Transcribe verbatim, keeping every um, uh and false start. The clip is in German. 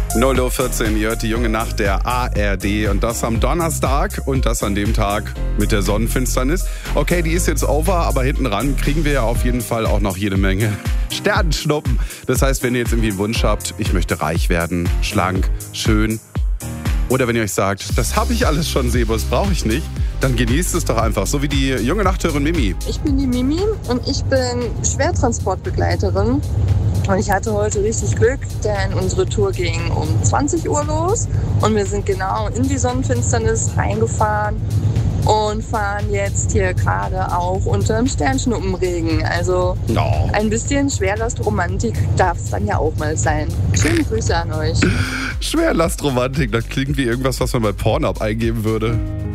null Uhr vierzehn, ihr hört die junge Nacht der A R D und das am Donnerstag und das an dem Tag mit der Sonnenfinsternis. Okay, die ist jetzt over, aber hinten ran kriegen wir ja auf jeden Fall auch noch jede Menge Sternenschnuppen. Das heißt, wenn ihr jetzt irgendwie einen Wunsch habt, ich möchte reich werden, schlank, schön, oder wenn ihr euch sagt, das habe ich alles schon, Sebo, das brauche ich nicht, dann genießt es doch einfach, so wie die junge Nachthörerin Mimi. Ich bin die Mimi und ich bin Schwertransportbegleiterin. Und ich hatte heute richtig Glück, denn unsere Tour ging um zwanzig Uhr los und wir sind genau in die Sonnenfinsternis reingefahren und fahren jetzt hier gerade auch unter dem Sternschnuppenregen. Also Oh. ein bisschen Schwerlastromantik darf es dann ja auch mal sein. Schöne Grüße an euch. Schwerlastromantik, das klingt wie irgendwas, was man bei Pornhub eingeben würde.